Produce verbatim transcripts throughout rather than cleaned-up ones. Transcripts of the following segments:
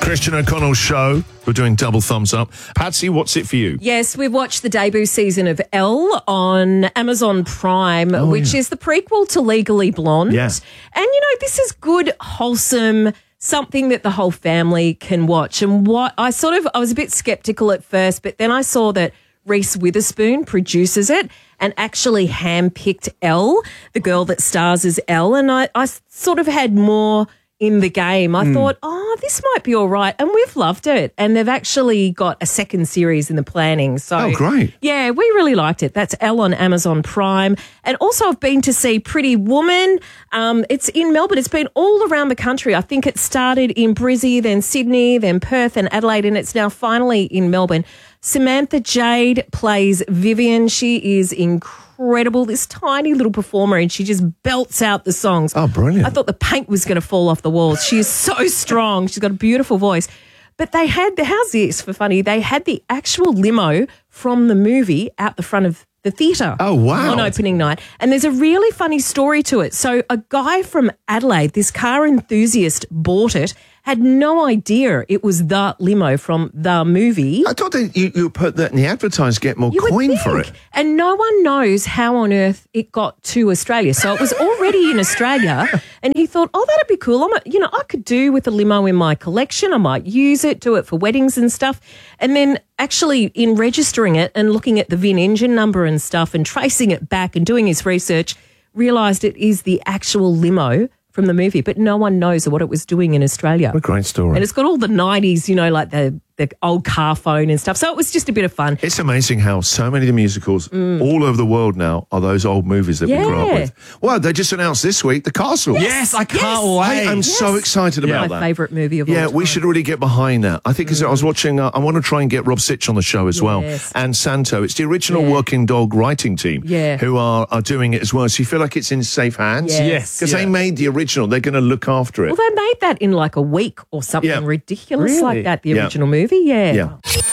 Christian O'Connell Show. We're doing double thumbs up. Patsy, what's it for you? Yes, we've watched the debut season of Elle on Amazon Prime, Oh, which yeah. is the prequel to Legally Blonde. Yeah. And, you know, this is good, wholesome, something that the whole family can watch. And what I sort of, I was a bit skeptical at first, but then I saw that Reese Witherspoon produces it and actually handpicked Elle, the girl that stars as Elle. And I, I sort of had more in the game. I mm. thought, oh, this might be all right. And we've loved it. And they've actually got a second series in the planning. So, oh, great. Yeah, we really liked it. That's Elle on Amazon Prime. And also I've been to see Pretty Woman. Um, it's in Melbourne. It's been all around the country. I think it started in Brizzy, then Sydney, then Perth and Adelaide, and it's now finally in Melbourne. Samantha Jade plays Vivian. She is incredible, this tiny little performer, and she just belts out the songs. Oh, brilliant. I thought the paint was going to fall off the walls. She is so strong. She's got a beautiful voice. But they had, the how's this for funny, they had the actual limo from the movie out the front of the theatre. Oh, wow. On opening night. And there's a really funny story to it. So a guy from Adelaide, this car enthusiast, bought it, had no idea it was the limo from the movie. I thought that you, you put that in the advertise, get more You would coin think. for it. And no one knows how on earth it got to Australia. So it was already in Australia. And he thought, oh, that'd be cool. I'm a, you know, I could do with a limo in my collection. I might use it, do it for weddings and stuff. And then actually in registering it and looking at the V I N engine number and stuff and tracing it back and doing his research, realised it is the actual limo from the movie, but no one knows what it was doing in Australia. What a great story. And it's got all the nineties, you know, like the, the old car phone and stuff. So it was just a bit of fun. It's amazing how so many of the musicals Mm. all over the world now are those old movies that Yeah. we grew up with. Well, they just announced this week The Castle. Yes, I can't Yes. wait. Hey, I'm Yes. so excited Yeah. about My that. favourite movie of all Yeah, time. we should really get behind that. I think as I was watching, uh, I want to try and get Rob Sitch on the show as well. Yes. And Santo. It's the original Yeah. Working Dog writing team Yeah. who are, are doing it as well. So you feel like it's in safe hands? Yes. Yes. Because yeah. they made the original. They're going to look after it. Well, they made that in like a week or something Yeah. ridiculous Really? like that, the Yeah. original movie. Yeah. yeah.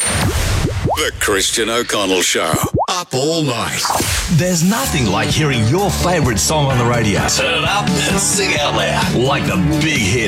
The Christian O'Connell Show. Up all night. There's nothing like hearing your favourite song on the radio. Turn it up and sing out loud like the big hit.